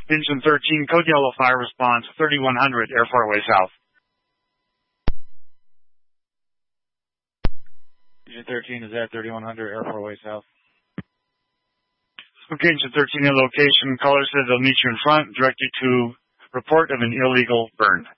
Engine 13, code yellow fire response, 3100 Air Fairway South. Engine 13 is at 3100 Air Fairway South. Okay, Engine 13 in location. Caller says they'll meet you in front, direct you to report of an illegal burn.